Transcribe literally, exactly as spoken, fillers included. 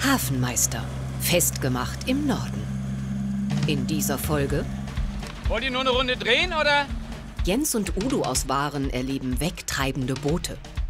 Hafenmeister, festgemacht im Norden. In dieser Folge... Wollt ihr nur eine Runde drehen, oder? Jens und Udo aus Waren erleben wegtreibende Boote.